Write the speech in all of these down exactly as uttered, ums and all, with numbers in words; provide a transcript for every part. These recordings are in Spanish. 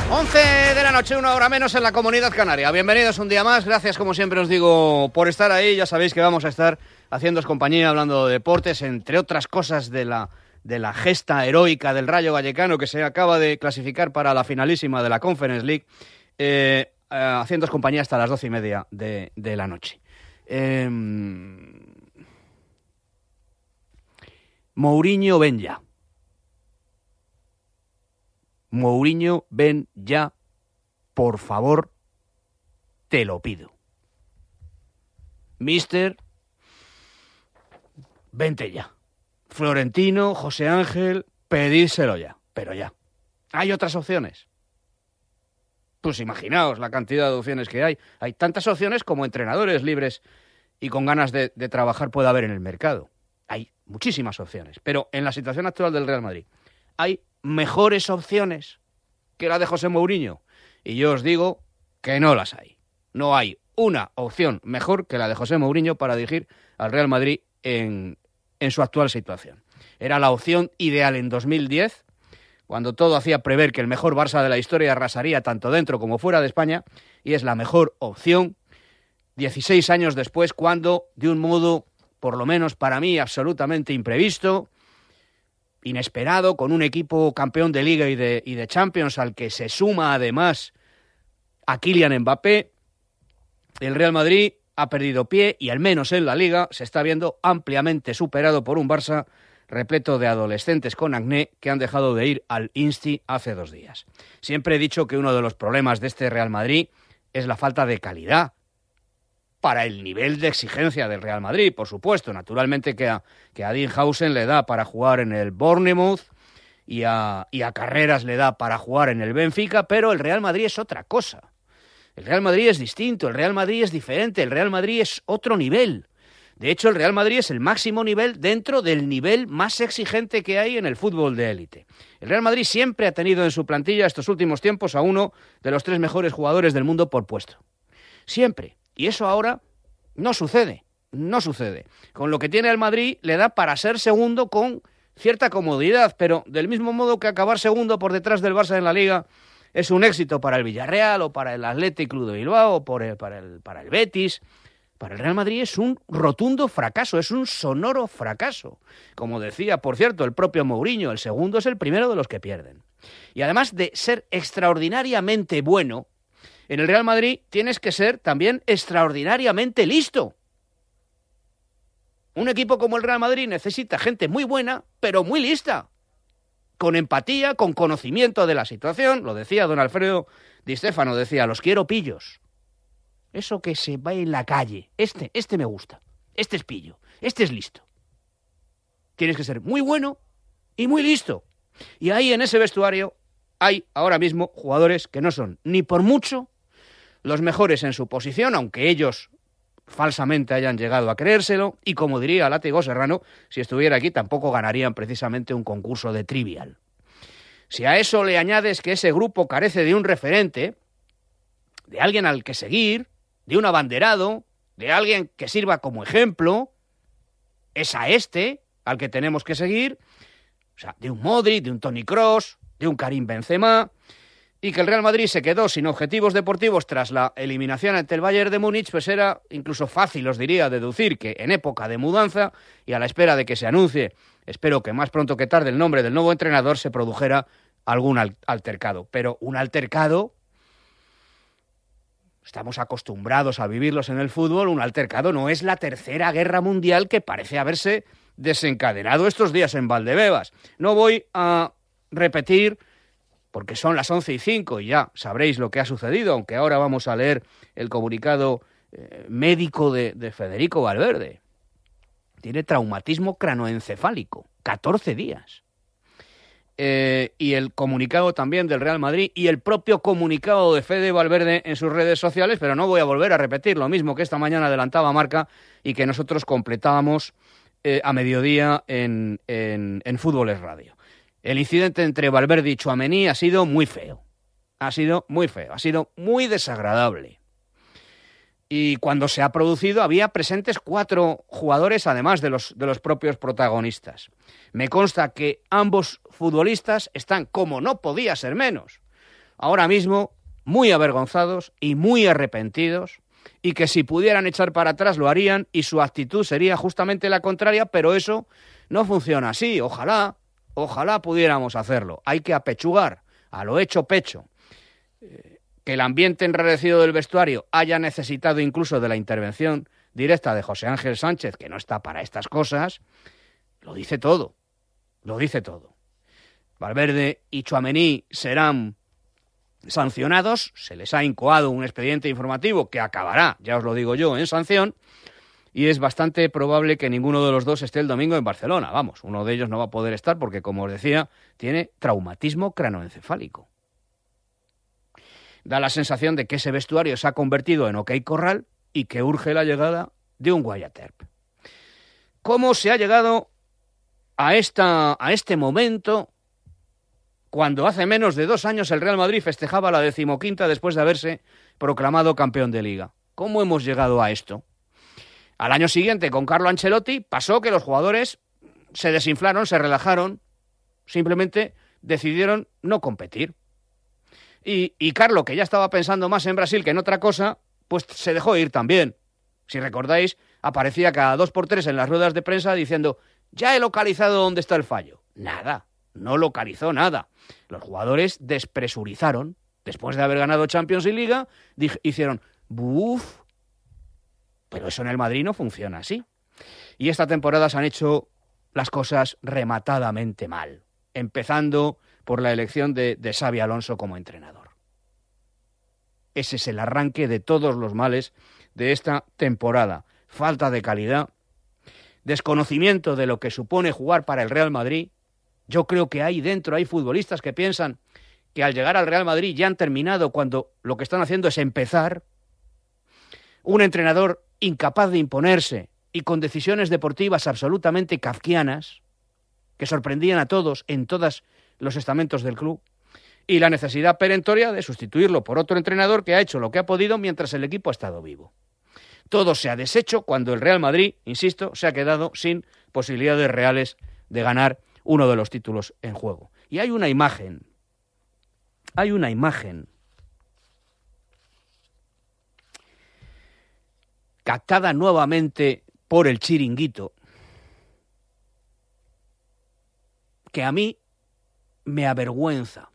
once de la noche, una hora menos en la Comunidad Canaria. Bienvenidos un día más. Gracias, como siempre os digo, por estar ahí. Ya sabéis que vamos a estar haciéndoos compañía, hablando de deportes, entre otras cosas de la, de la gesta heroica del Rayo Vallecano, que se acaba de clasificar para la finalísima de la Conference League, eh, eh, haciéndoos compañía hasta las doce y media de, de la noche. Eh, Mourinho, ven ya. Mourinho, ven ya, por favor, te lo pido. Mister, vente ya. Florentino, José Ángel, pedírselo ya, pero ya. ¿Hay otras opciones? Pues imaginaos la cantidad de opciones que hay. Hay tantas opciones como entrenadores libres y con ganas de, de trabajar puede haber en el mercado. Hay muchísimas opciones, pero en la situación actual del Real Madrid hay mejores opciones que la de José Mourinho. Y yo os digo que no las hay. No hay una opción mejor que la de José Mourinho para dirigir al Real Madrid en, en su actual situación. Era la opción ideal en dos mil diez, cuando todo hacía prever que el mejor Barça de la historia arrasaría tanto dentro como fuera de España, y es la mejor opción dieciséis años después, cuando, de un modo, por lo menos para mí, absolutamente imprevisto, inesperado, con un equipo campeón de Liga y de, y de Champions, al que se suma además a Kylian Mbappé, el Real Madrid ha perdido pie y al menos en la Liga se está viendo ampliamente superado por un Barça repleto de adolescentes con acné que han dejado de ir al Insti hace dos días. Siempre he dicho que uno de los problemas de este Real Madrid es la falta de calidad para el nivel de exigencia del Real Madrid, por supuesto. Naturalmente que a, que a Dinhausen le da para jugar en el Bournemouth y a, y a Carreras le da para jugar en el Benfica, pero el Real Madrid es otra cosa. El Real Madrid es distinto, el Real Madrid es diferente, el Real Madrid es otro nivel. De hecho, el Real Madrid es el máximo nivel dentro del nivel más exigente que hay en el fútbol de élite. El Real Madrid siempre ha tenido en su plantilla estos últimos tiempos a uno de los tres mejores jugadores del mundo por puesto. Siempre. Y eso ahora no sucede, no sucede. Con lo que tiene el Madrid le da para ser segundo con cierta comodidad, pero del mismo modo que acabar segundo por detrás del Barça en la Liga es un éxito para el Villarreal o para el Athletic Club de Bilbao o por el, para, el, para el Betis. Para el Real Madrid es un rotundo fracaso, es un sonoro fracaso. Como decía, por cierto, el propio Mourinho, el segundo es el primero de los que pierden. Y además de ser extraordinariamente bueno, en el Real Madrid tienes que ser también extraordinariamente listo. Un equipo como el Real Madrid necesita gente muy buena, pero muy lista. Con empatía, con conocimiento de la situación. Lo decía don Alfredo Di Stéfano, decía, los quiero pillos. Eso que se va en la calle. Este, este me gusta. Este es pillo. Este es listo. Tienes que ser muy bueno y muy listo. Y ahí en ese vestuario hay ahora mismo jugadores que no son ni por mucho los mejores en su posición, aunque ellos falsamente hayan llegado a creérselo, y como diría Látigo Serrano, si estuviera aquí tampoco ganarían precisamente un concurso de Trivial. Si a eso le añades que ese grupo carece de un referente, de alguien al que seguir, de un abanderado, de alguien que sirva como ejemplo, es a este al que tenemos que seguir, o sea, de un Modric, de un Toni Kroos, de un Karim Benzema, y que el Real Madrid se quedó sin objetivos deportivos tras la eliminación ante el Bayern de Múnich, pues era incluso fácil, os diría, deducir que en época de mudanza y a la espera de que se anuncie, espero que más pronto que tarde, el nombre del nuevo entrenador, se produjera algún altercado. Pero un altercado, estamos acostumbrados a vivirlos en el fútbol, un altercado no es la tercera guerra mundial que parece haberse desencadenado estos días en Valdebebas. No voy a repetir, porque son las once y cinco y ya sabréis lo que ha sucedido, aunque ahora vamos a leer el comunicado eh, médico de, de Federico Valverde. Tiene traumatismo cranoencefálico, catorce días. Eh, y el comunicado también del Real Madrid y el propio comunicado de Fede Valverde en sus redes sociales, pero no voy a volver a repetir lo mismo que esta mañana adelantaba Marca y que nosotros completábamos eh, a mediodía en, en, en Fútbol es Radio. El incidente entre Valverde y Tchouaméni ha sido muy feo. Ha sido muy feo, ha sido muy desagradable. Y cuando se ha producido había presentes cuatro jugadores, además de los, de los propios protagonistas. Me consta que ambos futbolistas están, como no podía ser menos, ahora mismo muy avergonzados y muy arrepentidos, y que si pudieran echar para atrás lo harían, y su actitud sería justamente la contraria, pero eso no funciona así. Ojalá, ojalá pudiéramos hacerlo. Hay que apechugar a lo hecho pecho. Eh, que el ambiente enrarecido del vestuario haya necesitado incluso de la intervención directa de José Ángel Sánchez, que no está para estas cosas, lo dice todo, lo dice todo. Valverde y Tchouaméni serán sancionados, se les ha incoado un expediente informativo que acabará, ya os lo digo yo, en sanción, y es bastante probable que ninguno de los dos esté el domingo en Barcelona. Vamos, uno de ellos no va a poder estar porque, como os decía, tiene traumatismo cranoencefálico. Da la sensación de que ese vestuario se ha convertido en OK Corral y que urge la llegada de un Wyatt Earp. ¿Cómo se ha llegado a, esta, a este momento cuando hace menos de dos años el Real Madrid festejaba la decimoquinta después de haberse proclamado campeón de Liga? ¿Cómo hemos llegado a esto? Al año siguiente, con Carlo Ancelotti, pasó que los jugadores se desinflaron, se relajaron, simplemente decidieron no competir. Y, y Carlo, que ya estaba pensando más en Brasil que en otra cosa, pues se dejó ir también. Si recordáis, aparecía cada dos por tres en las ruedas de prensa diciendo: ya he localizado dónde está el fallo. Nada, no localizó nada. Los jugadores despresurizaron. Después de haber ganado Champions y Liga, dij- hicieron ¡buf! Pero eso en el Madrid no funciona así. Y esta temporada se han hecho las cosas rematadamente mal, empezando por la elección de, de Xabi Alonso como entrenador. Ese es el arranque de todos los males de esta temporada. Falta de calidad, desconocimiento de lo que supone jugar para el Real Madrid. Yo creo que ahí dentro hay futbolistas que piensan que al llegar al Real Madrid ya han terminado cuando lo que están haciendo es empezar. Un entrenador incapaz de imponerse y con decisiones deportivas absolutamente kafkianas que sorprendían a todos en todos los estamentos del club, y la necesidad perentoria de sustituirlo por otro entrenador que ha hecho lo que ha podido mientras el equipo ha estado vivo. Todo se ha deshecho cuando el Real Madrid, insisto, se ha quedado sin posibilidades reales de ganar uno de los títulos en juego. Y hay una imagen, hay una imagen captada nuevamente por el Chiringuito, que a mí me avergüenza,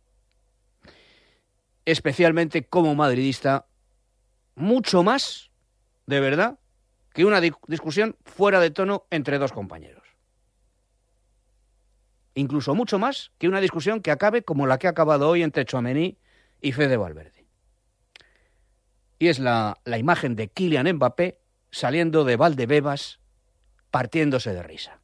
especialmente como madridista, mucho más, de verdad, que una di- discusión fuera de tono entre dos compañeros. Incluso mucho más que una discusión que acabe como la que ha acabado hoy entre Tchouaméni y Fede Valverde. Y es la, la imagen de Kylian Mbappé saliendo de Valdebebas partiéndose de risa.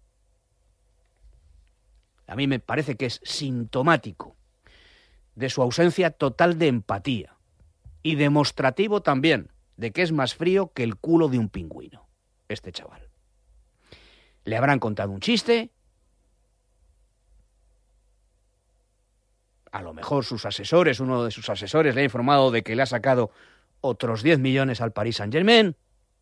A mí me parece que es sintomático de su ausencia total de empatía y demostrativo también de que es más frío que el culo de un pingüino, este chaval. Le habrán contado un chiste, a lo mejor sus asesores, uno de sus asesores le ha informado de que le ha sacado otros diez millones al Paris Saint-Germain.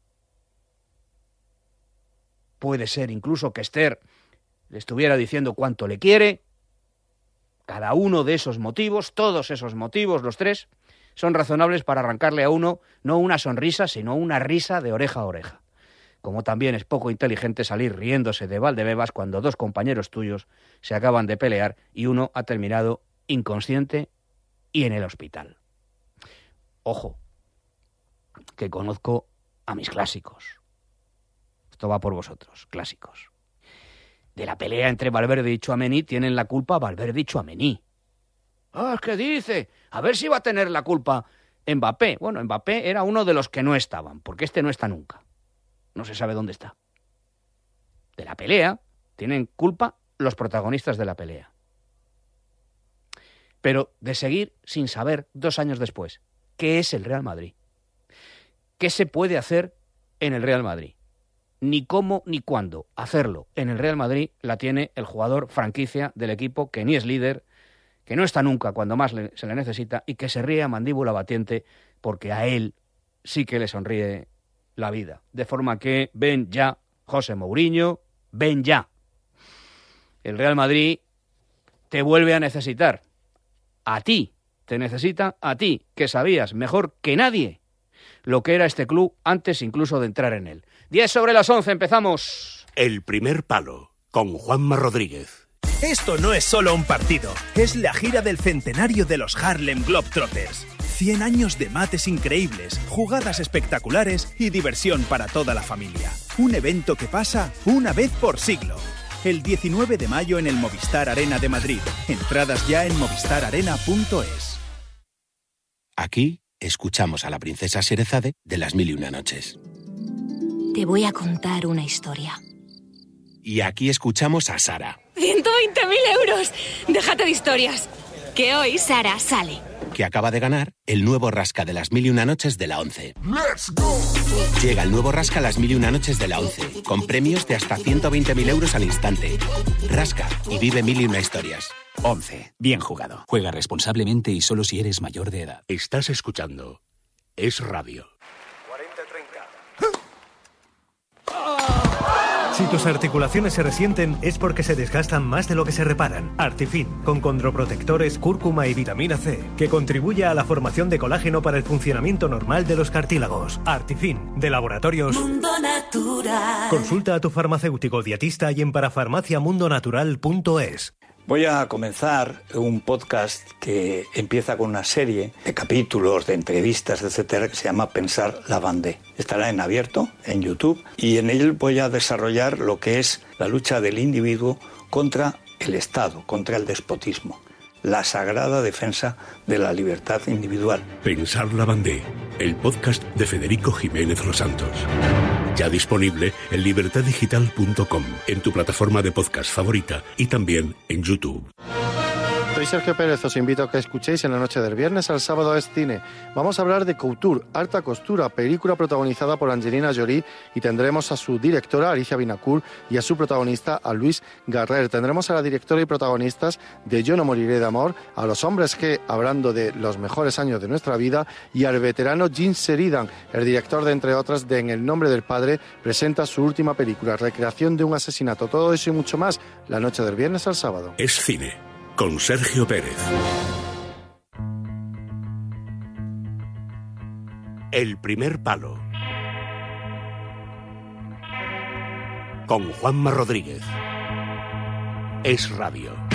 Puede ser incluso que Esther le estuviera diciendo cuánto le quiere. Cada uno de esos motivos, todos esos motivos, los tres, son razonables para arrancarle a uno no una sonrisa, sino una risa de oreja a oreja. Como también es poco inteligente salir riéndose de Valdebebas cuando dos compañeros tuyos se acaban de pelear y uno ha terminado inconsciente y en el hospital. Ojo, que conozco a mis clásicos. Esto va por vosotros, clásicos. De la pelea entre Valverde y Tchouaméni tienen la culpa Valverde y Tchouaméni. Ah, ¿qué dice? A ver si va a tener la culpa Mbappé. Bueno, Mbappé era uno de los que no estaban, porque este no está nunca. No se sabe dónde está. De la pelea tienen culpa los protagonistas de la pelea. Pero de seguir sin saber, dos años después, qué es el Real Madrid. ¿Qué se puede hacer en el Real Madrid? Ni cómo ni cuándo hacerlo en el Real Madrid la tiene el jugador franquicia del equipo, que ni es líder, que no está nunca cuando más le, se le necesita y que se ríe a mandíbula batiente porque a él sí que le sonríe la vida. De forma que ven ya, José Mourinho, ven ya. El Real Madrid te vuelve a necesitar. A ti, te necesita a ti, que sabías mejor que nadie lo que era este club antes incluso de entrar en él. diez sobre las once, empezamos. El primer palo, con Juanma Rodríguez. Esto no es solo un partido, es la gira del centenario de los Harlem Globetrotters. cien años de mates increíbles, jugadas espectaculares y diversión para toda la familia. Un evento que pasa una vez por siglo. El diecinueve de mayo en el Movistar Arena de Madrid. Entradas ya en movistar arena punto es. Aquí escuchamos a la princesa Sherezade de Las Mil y Una Noches. Te voy a contar una historia. Y aquí escuchamos a Sara, ¡ciento veinte mil euros! Déjate de historias. Que hoy Sara sale. que acaba de ganar el nuevo Rasca de Las Mil y Una Noches de la ONCE. Llega el nuevo Rasca Las Mil y Una Noches de la ONCE, con premios de hasta ciento veinte mil euros al instante. Rasca y vive mil y una historias. once. Bien jugado. Juega responsablemente y solo si eres mayor de edad. Estás escuchando Es Radio. Si tus articulaciones se resienten es porque se desgastan más de lo que se reparan. Artifin, con condroprotectores, cúrcuma y vitamina C, que contribuye a la formación de colágeno para el funcionamiento normal de los cartílagos. Artifin, de Laboratorios Mundo Natural. Consulta a tu farmacéutico dietista y en parafarmacia mundo natural punto es. Voy a comenzar un podcast que empieza con una serie de capítulos, de entrevistas, etcétera, que se llama Pensar la Vendée. Estará en abierto, en YouTube, y en él voy a desarrollar lo que es la lucha del individuo contra el Estado, contra el despotismo, la sagrada defensa de la libertad individual. Pensar la Vendée, el podcast de Federico Jiménez Los Santos. Ya disponible en libertad digital punto com, en tu plataforma de podcast favorita y también en YouTube. Soy Sergio Pérez, os invito a que escuchéis en la noche del viernes al sábado es cine. Vamos a hablar de Couture, Alta Costura, película protagonizada por Angelina Jolie, y tendremos a su directora Alicia Vinacourt y a su protagonista a Luis Garrer. Tendremos a la directora y protagonistas de Yo no moriré de amor, a los hombres G, hablando de los mejores años de nuestra vida, y al veterano Jim Sheridan, el director de, entre otras, de En el nombre del padre, presenta su última película, recreación de un asesinato. Todo eso y mucho más, la noche del viernes al sábado. Es cine, con Sergio Pérez. El primer palo, con Juanma Rodríguez. Es Radio.